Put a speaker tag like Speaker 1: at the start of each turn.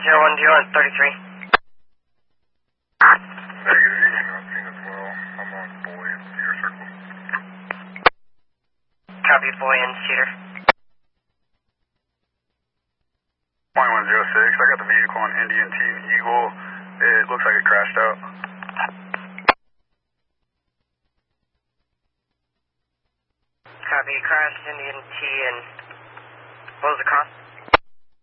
Speaker 1: 01 Deal on 33.
Speaker 2: Negative, I'm seeing as well. I'm on Boy and Cedar Circle.
Speaker 1: Copy, Boy and Cedar.
Speaker 2: Point 106, I got the vehicle on Indian Team Eagle. It looks like it crashed out.
Speaker 1: Copy, crashed Indian T and what was the cost?